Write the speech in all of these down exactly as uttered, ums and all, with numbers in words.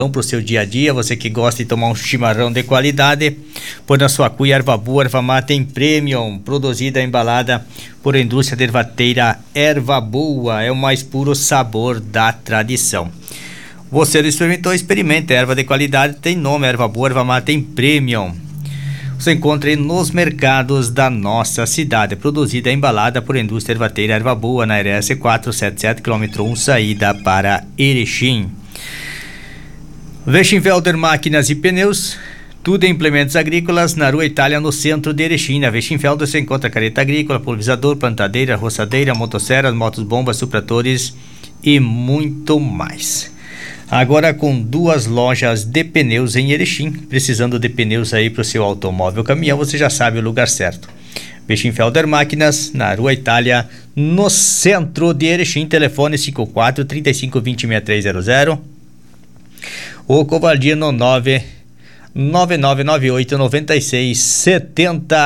para o seu dia a dia, você que gosta de tomar um chimarrão de qualidade, põe na sua cuia erva boa, erva mate em premium, produzida e embalada por indústria de ervateira Erva Boa, é o mais puro sabor da tradição. Você não experimentou? Experimente, erva de qualidade tem nome, erva boa, erva mate em premium. Você encontra aí nos mercados da nossa cidade, produzida e embalada por indústria ervateira Erva Boa, na R S quatrocentos e setenta e sete, quilômetro um, saída para Erechim. Weschenfelder Máquinas e Pneus, tudo em implementos agrícolas, na Rua Itália, no centro de Erechim. Na Weschenfelder você encontra careta agrícola, pulverizador, plantadeira, roçadeira, motosserras, motos bombas, supratores e muito mais. Agora com duas lojas de pneus em Erechim. Precisando de pneus aí para o seu automóvel, caminhão, você já sabe o lugar certo. Weschenfelder Máquinas, na Rua Itália, no centro de Erechim. Telefone cinco quatro, três cinco, dois zero, seis três zero zero. Ou covardia no nove nove nove nove oito nove seis sete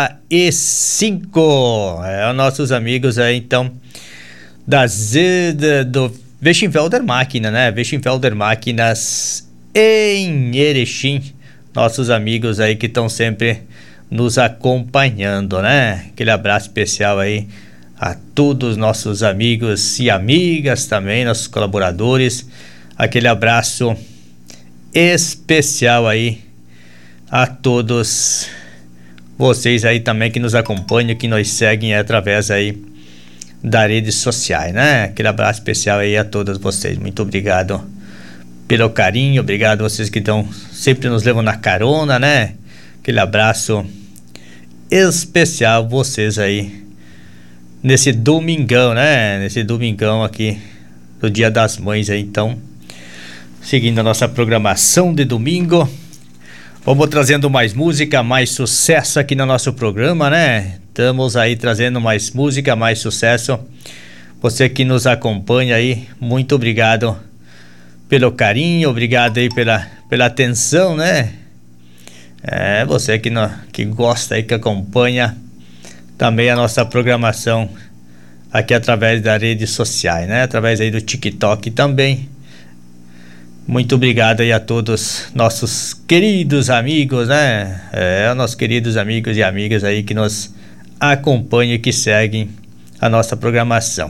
cinco. É os nossos amigos aí, então, da Z do Weschenfelder Máquina, né? Weschenfelder Máquinas em Erechim. Nossos amigos aí que estão sempre nos acompanhando, né? Aquele abraço especial aí a todos os nossos amigos e amigas também, nossos colaboradores. Aquele abraço especial aí a todos vocês aí também que nos acompanham, que nos seguem através aí das redes sociais, né? Aquele abraço especial aí a todos vocês. Muito obrigado pelo carinho, obrigado a vocês que estão sempre nos levando na carona, né? Aquele abraço especial vocês aí nesse domingão, né? Nesse domingão aqui do Dia das Mães aí, então, seguindo a nossa programação de domingo, vamos trazendo mais música, mais sucesso aqui no nosso programa, né? Estamos aí trazendo mais música, mais sucesso. Você que nos acompanha aí, muito obrigado pelo carinho, obrigado aí pela, pela atenção, né? É, você que, no, que gosta aí, que acompanha também a nossa programação aqui através das redes sociais, né? Através aí do TikTok também. Muito obrigado aí a todos nossos queridos amigos, né? É, nossos queridos amigos e amigas aí que nos acompanham e que seguem a nossa programação.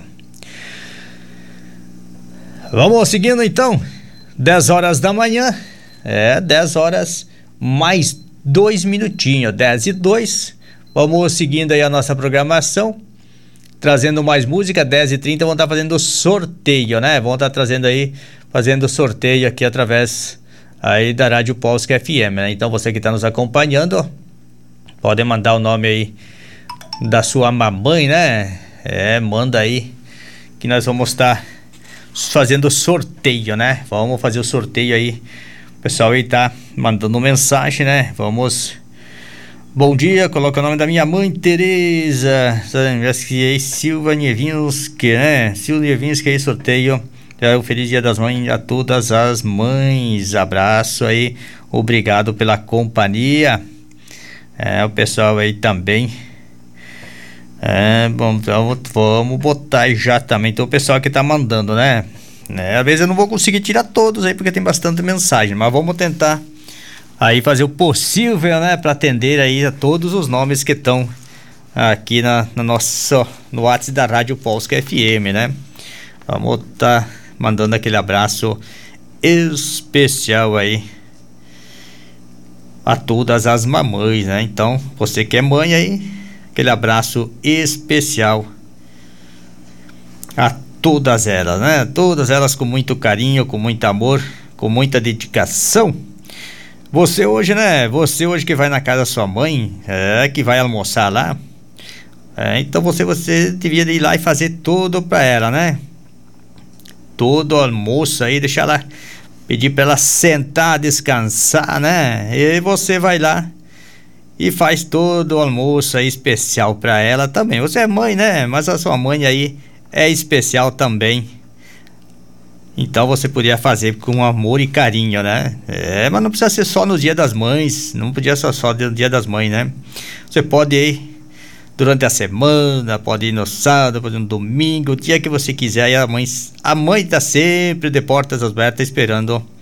Vamos seguindo então, dez horas da manhã, é, dez horas mais dois minutinhos, dez e dois. Vamos seguindo aí a nossa programação, trazendo mais música. Dez e trinta vamos estar fazendo sorteio, né? Vamos estar trazendo aí, fazendo sorteio aqui através aí da Rádio Polska F M, né? Então você que está nos acompanhando, pode mandar o nome aí da sua mamãe, né? É, manda aí que nós vamos estar fazendo sorteio, né? Vamos fazer o sorteio aí. O pessoal aí tá mandando mensagem, né? Vamos. Bom dia, coloca o nome da minha mãe, Tereza. Silva Nievinski, né? Silva Nievinski aí, sorteio. É, um feliz Dia das Mães a todas as mães. Abraço aí. Obrigado pela companhia. É, o pessoal aí também. É, bom, então vamos botar aí já também. Então o pessoal que tá mandando, né? É, às vezes eu não vou conseguir tirar todos aí porque tem bastante mensagem, mas vamos tentar aí fazer o possível, né? Para atender aí a todos os nomes que estão aqui na, na nossa, no WhatsApp da Rádio Polska F M, né? Vamos tá mandando aquele abraço especial aí a todas as mamães, né? Então, você que é mãe aí, aquele abraço especial a todas elas, né? Todas elas com muito carinho, com muito amor, com muita dedicação. Você hoje, né? Você hoje que vai na casa da sua mãe, é, que vai almoçar lá, é, então você, você devia ir lá e fazer tudo pra ela, né? Todo o almoço aí, deixar ela, pedir pra ela sentar, descansar, né? E você vai lá e faz todo o almoço aí especial pra ela também. Você é mãe, né? Mas a sua mãe aí é especial também. Então você podia fazer com amor e carinho, né? É, mas não precisa ser só no Dia das Mães. Não podia ser só no Dia das Mães, né? Você pode ir durante a semana, pode ir no sábado, pode ir no domingo, o dia que você quiser. E a mãe, a mãe tá sempre de portas abertas esperando